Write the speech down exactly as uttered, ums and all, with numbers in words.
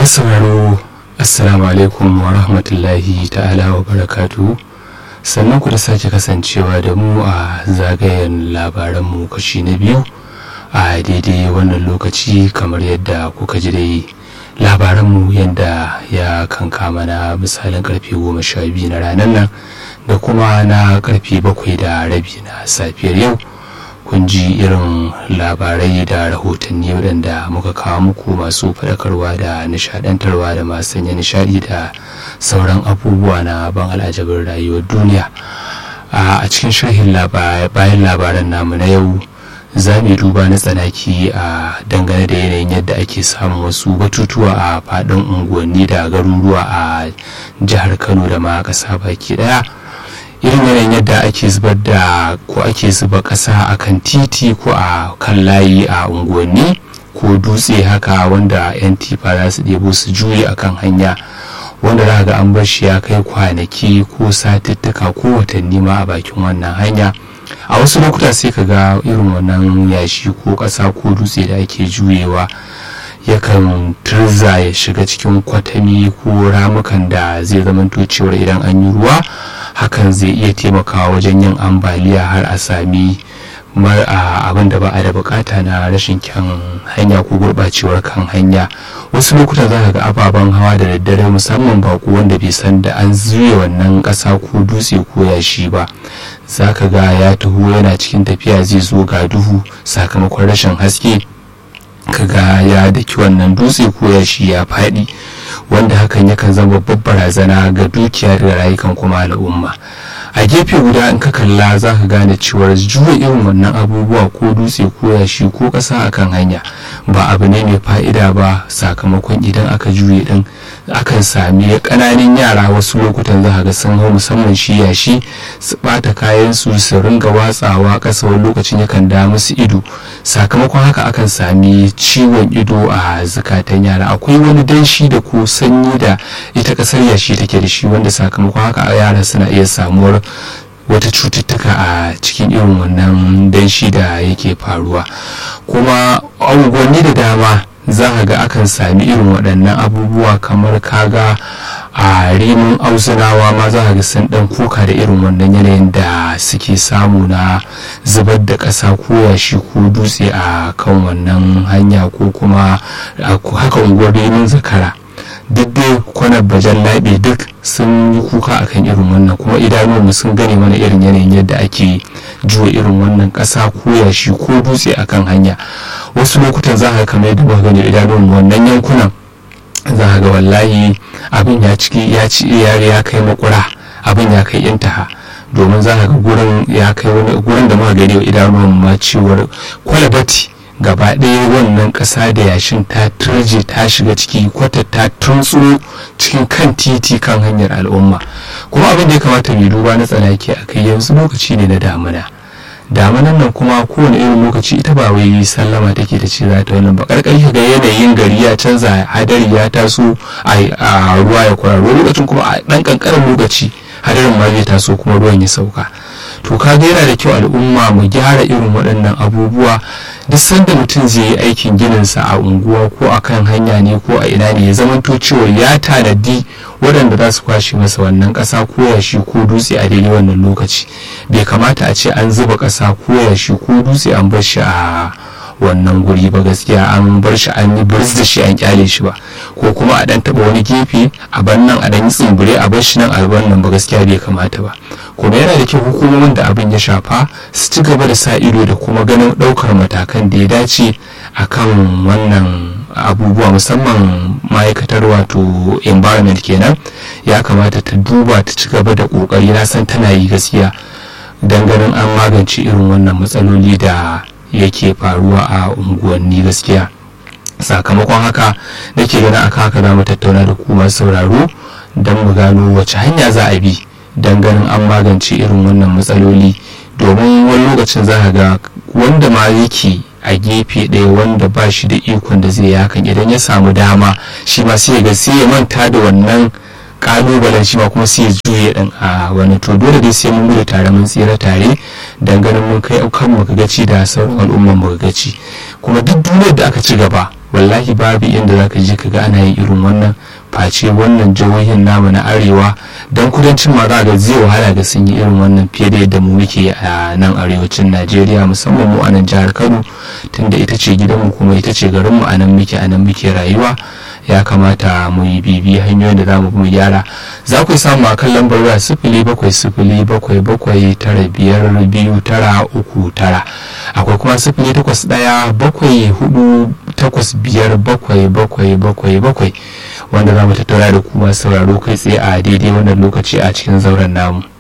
masauraro assalamu alaikum wa rahmatullahi ta'ala wa barakatuhu. Sannan ku da sake kasancewa da mu a zagayen labaranmu kashi na biyu a daidai wannan lokaci, kamar yadda kuka ji dai labaranmu yadda ya kankama na misalin karfe goma sha biyu na ranar nan da kuma na karfe bakwai da rabi na safiyar yau. Kun ji irin labarai da rahotanni waɗanda muka kawo muku masu faɗakarwa da nishaɗantarwa da masu sanya nishaɗi da sauran abubuwa na ban al'ajabin rayuwar duniya. A cikin sharhin bayan labaran namu na yau za mu duba na tsanaki a dangane da yanayin yadda ake samun wasu batutuwa a faɗin unguwanni da garuruwa a jihar Kano da ma ƙasa baki ɗaya. Irin yanayin yadda ake zubar da ko ake zuba ƙasa a kan titi ko a kan layi a unguwanni ko dutse haka, wanda 'yan tifa za su ɗebo su juye a kan hanya, wanda za ga an bar shi ya kai kwanaki ko satuttuka ko watanni ma a bakin wannan hanya. A wasu lokuta sai ka ga irin wannan yashi ko ƙasa ko dutse da ake juyewa yakan turza ya shiga cikin kwatami ko ramukan da zai zamanto cewar idan an yi ruwa hakan zai iya taimakawa wajen yin ambaliya har a sami abin da ba a da bukata na rashin kyan hanya ko gurɓacewar kan hanya. Wasu lokutan za ka ga ababen hawa da daddare, musamman bako wanda bai san da an zuye wannan ƙasa ko dutse ko yashi ba, za ka ga ya taho yana cikin tafiya zai zo ga duhu sakamakon rashin haske, kaga ya daki wannan dutse ko yashi ya faɗi, wanda hakan yakan zama babbar barazana ga dukiya da rayukan kuma al'umma. A gefe guda in ka kalla za ka gane cewar juya irin wannan abubuwa ko dutse ko yashi ko ƙasa akan hanya ba abu ne mai fa'ida ba, sakamakon idan aka juye din akan sami ƙananan yara wasu lokutan za ka ga sun hau musamman shi yashi su ɓata kayan su su ringa watsawa ƙasa, wani lokacin yakan da musu ido, sakamakon haka akan sami ciwon ido a zukatan yara. Akwai wani danshi da ko sanyi da ita ƙasar yashi take da shi, wanda sakamakon haka yara suna iya samuwar wata cututtuka a cikin irin wannan danshi da yake faruwa. Kuma unguwanni da dama za ka ga akan sami irin waɗannan abubuwa, kamar kaga a rimin auzunawa ma za ka ga sun ɗan kuka da irin wannan yanayin da suke samu na zubar da ƙasa ko yashi ko dutse a kan wannan hanya, ko kuma haka unguwar rimin zakara duk dai kwanar bajan laɓe duk sun yi kuka akan irin wannan, kuma idanunmu sun gane mana irin yanayin yadda ake juwa irin wannan ƙasa ko yashi ko dutse akan hanya. Wasu lokutan za ka kamar yadda muka gani idanunmu wannan yankunan za ka ga wallahi abin ya ciki ya ci ya kai makura, abin ya kai intaha, domin za ka ga gurin ya kai wani gurin da muka gani idanunmu ma cewar kwalabati gaba ɗaya wannan ƙasa da yashin ta turje ta shiga ciki, kwata ta tuntsu cikin kan titi kan hanyar al'umma. Kuma abin da ya kamata mai duba na tsanaki a kai, yanzu lokaci ne na damuna, damunan nan kuma kowane irin lokaci ita ba wai sallama take da ce za ta wannan ba, karkar ga yanayin gari ya canza, hadari ya taso a ruwa ya kwararo, lokacin kuma a ɗan ƙanƙanin lokaci hadarin ma zai taso kuma ruwan ya sauka. To kaga yana da kyau al'umma mu gyara irin waɗannan abubuwa. Duk sanda mutum zai yi aikin gininsa a unguwa ko a kan hanya ne ko a ina ne, ya zamanto cewa ya tanadi waɗanda za su kwashe masa wannan ƙasa ko yashi ko dutse a daidai wannan lokaci. Bai kamata a ce an zuba ƙasa ko yashi ko dutse an bar shi a wannan guri ba, gaskiya an bar shi an yi birz da shi an kyale shi ba, ko kuma a dan taba wani gefe a ban nan a dan yi tsimbure a bar shi nan a ban nan ba, gaskiya bai kamata ba. Kuma yana da kyau hukumomin da abin ya shafa su ci gaba da sa ido da kuma ganin daukar matakan da ya dace akan wannan abubuwa, musamman ma'aikatar wato environment kenan ya kamata ta duba ta ci gaba da kokari, na san tana yi gaskiya, dan ganin an magance irin wannan matsaloli da yake faruwa a unguwanni gaskiya. Sakamakon haka nake ganin aka haka za mu tattauna da ku masu sauraro don mu gano wace hanya za a bi don ganin an magance irin wannan matsaloli, domin wani lokacin za ka ga wanda ma yake a gefe ɗaya wanda ba shi da ikon da zai yakan, idan ya samu dama shi ma sai ga sai ya manta da wannan kalubalen shi ma kuma sai ya juye din a wani. To dole dai sai mun gudu tare mun tsira tare dan ganin mun kai kan mu gaci da sauran al'umman mu gaci. Kuma duk duniyar da aka ci gaba wallahi babu inda zaka je kaga ana yin irin wannan face wannan jihohin namu na arewa, dan kudancin ma za ga zai wahala da sun yi irin wannan fiye da yadda mu muke a nan arewacin Najeriya, musamman mu a nan jihar Kano, tunda ita ce gidanmu kuma ita ce garinmu, a nan muke a nan muke rayuwa. Ya kamata mu yi bibi hanyoyin da za mu mu gyara. Za ku samu a kan lambar waya sifili bakwai sifili bakwai bakwai tara biyar biyu tara uku tara, akwai kuma sifili takwas ɗaya bakwai hudu takwas biyar bakwai bakwai bakwai bakwai, wanda za mu tattauna da kuma sauraro kai tsaye a daidai wannan lokaci a cikin zauren namu.